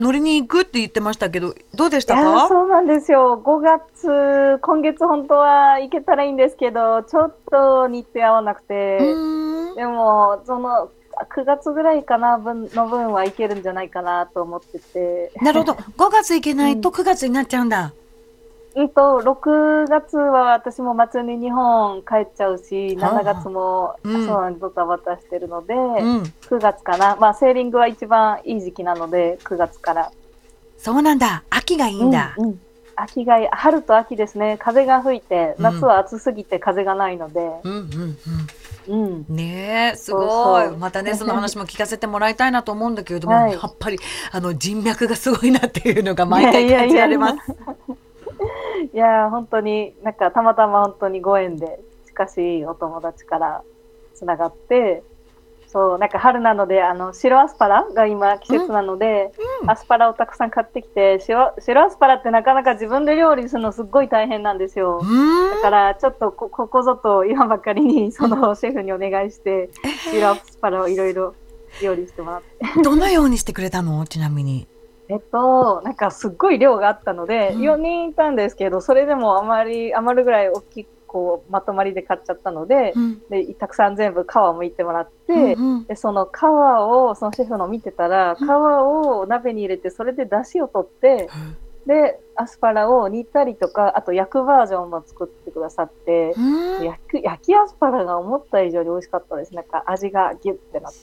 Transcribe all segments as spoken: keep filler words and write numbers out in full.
乗りに行くって言ってましたけど、どうでしいやー、 たか？ そうなんですよ。ごがつ、今月本当は行けたらいいんですけど、ちょっと日程合わなくうて、 ーん。 でも、その、くがつぐらいかな、分の分はいけるんじゃないかなと思ってて。 なるほど。ごがつ行けないうん。 とくがつになっちゃうんだ。 うんと、ろくがつは私も末に日本帰っちゃうし、しちがつはあはあ。 もうん。 そうなんです、ドタバタしてるので、 うん。 くがつかな。まあ、セーリングは一番いい時期なので、くがつから。 そうなんだ。秋がいいうん、 んだ。 うん。秋がいい、春と秋ですね。風が吹いて、 うん。 夏は暑すぎて風がないので、 うん、うん、 うん。 うん。ねえ、すそうごい。 そう。 またね、その話も聞かせてもらいたいなと思うんだけれども、 はい。 やっぱり、あの、人脈がすごいなっていうのがいやいや毎回感いやいや。 じられます。 いや、本当に、なんかたまたま本当にご縁で近しいお友達からつながって、そう、なんか春なので、あの、白アスパラが今季うん、 節なので、 うん。 アスパラをたくさん買ってきて、白、白アスパラってなかなか自分で料理するのすっごい大変なんですうよ。だかーん。 ら、ちょっとこ、ここぞと言わんばかりに、そうん。 のシェフにお願いして、白アスパラをいろいろ料理してもらって。 どのようにしてくれたのちなみに。 えっと、なんかすっごい量があったので、 うん。 よにんいたんですけど、それでもあまり、余るぐらい大きく、こう、まとまりで買っちゃったので、 うん。 で、たくさん全部皮を剥いてもらっうん。 て、 うん。 で、その皮を、そのシェフの見てたら、皮うん。 を鍋に入れて、それで出汁を取って、で、アスパラを煮たりとか、あと焼くバージョンも作ってくださって、 うん。 焼く、焼きアスパラが思った以上に美味しかったです。なんか味がギュッてなって。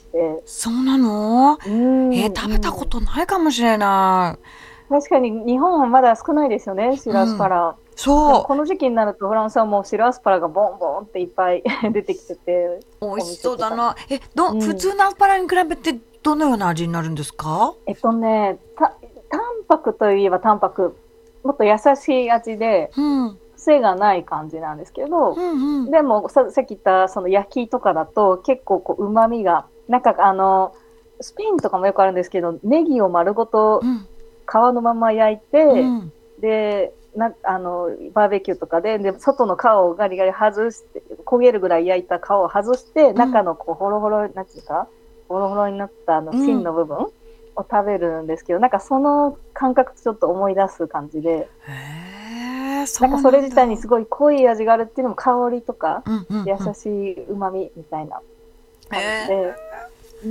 そうなの？ うーん、 えー食べたうん。 ことないかもしれな確かに日本はまだ少ないですよね、 い。う白アスパん。 ラ。でもそこの時期になるとフランスはもう白アスパラがボンボンっていっぱい出てきてて、 う。美味おし店とかに。 そうだな。え、ど、 うん。 普通のアスパラに比べてどのような味になるんですか？ えっとね、た、淡白といえば淡白。もっと優しい味で、 うん。うん、 癖がない感じなんですけど、 うん。 でもさ、さっき言ったその焼きとかだと結構こう旨味が、なんかあの、スペインとかもよくあるんですけど、ネギを丸ごとうん。 皮のまま焼いて、 うん。 で、な、あの、バーベキューとかで、で、外の皮をガリガリ外して、焦げるぐらい焼いた皮を外して、 うん。 中のこう、ホロホロ、なんていうか、ホロホロになったあの、 うん。 芯の部分を食べるんですけど、なんかその感覚ちょっと思い出す感じで、 へえ、そなんかうなんだ。 それ自体にすごい濃い味があるっていうのも香りとか、 うんうん優うん。 しい旨味みたいなへ感じで、 え、 うん。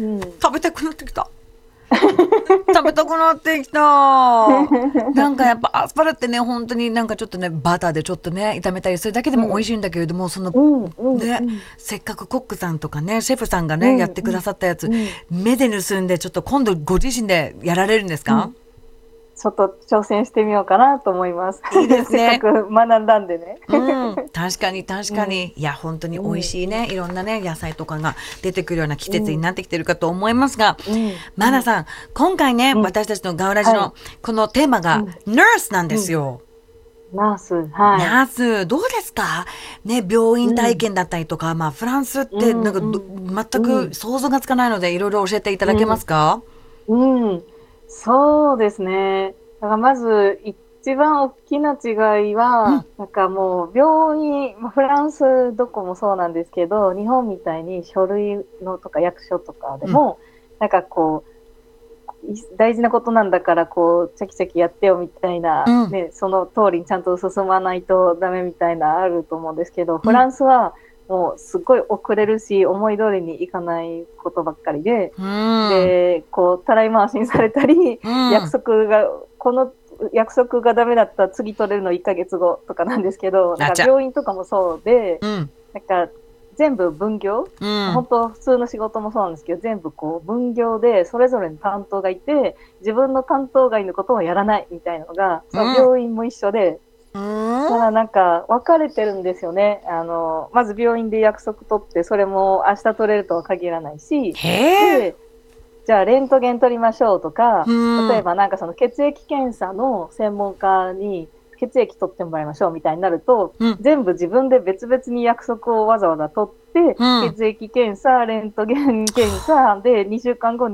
食べたくなってきた。食べたくなってきた。なんかやっぱアスパラってね、本当になんかちょっとね、バターでちょっとね、炒めたりするだけでうん、 も美味しいんだけれども、その、 うん、うん、うね、 ん、 せっかくコックさんとかね、シェフさんがね、やうん、 ってくださったやつ、 うん、 目で盗んで、ちょっと今度ご自身でやられるんですか？ うん。ちょっと挑戦してみようかなと思います。 いいですせっかね。 く学んだんでね。 うん、確かに確うん、 かに。いや、本当に美味うん、 しいね、いろんなね、野菜とかが出てくるような季うん、 節になってきてるかと思いますが、 うん、うん、 マナさん、今回ね、 うん。 私たちのガウラジはい。 のこのテーマが、 うん、 ナースなんでうん。 すよ。 ナース、はい。 ナース、どうですかね、病院体うん、 験だったりとか、まあ、フランスっうて、なんかど、 ん、 全うん、うくん、 想像がつかないので、いろいろ教えていただけまうん、 すか？ うん。そうですね。だからまず、一番大きな違いうん、 は、なんかもう病院、まあフランスどこもそうなんですけど、日本みたいに書類のとか役所とかでうん、 も、なんかこう、大事なことなんだからこうチャキチャキやってよみたいな、 うん、 ね、その通りにちゃんと進まないとダメみたいなあると思うんですけど、フラうん、 ンスはもうすごい遅れるし思い通りにいかないことばっかりで、 うん、 でこうたらい回しにされたり、 う約ん、 束がこの約束がダメだったら次取れるのいっかげつごとかなんですけど、なんかあちゃ、 病院とかもそうで、 うん、 なんか全部分業、 うん、 本当普通の仕事もそうなんですけど、全部こう分業でそれぞれの担当がいて、自分の担当外のことをやらないみたいなのが、そのうん、 病院も一緒で、 うん、 だからなんか分かれてるんですよね。あの、まず病院で約束取って、それも明日取れるとは限らないし、 へえ、 で、じゃあレントゲン取りましょうとか、 うん、うん、 例えばなんかその血液検査の専門家に血液取ってもらいましょうみたいになると、 うん、 全部自分で別々に約束をわざわざ取って、 うん、 血液検査、レントゲン検査でにしゅうかんごに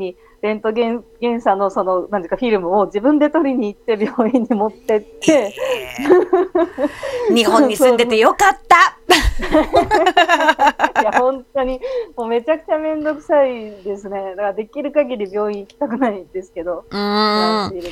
レントゲン検査のその、何かフィルムを自分で取りに行って病院に持ってって、 日本に住んでてよかったいや、本当に、もうめちゃくちゃめんどくさいですね。だからできる限り病院行きたくないんですけど、 うーん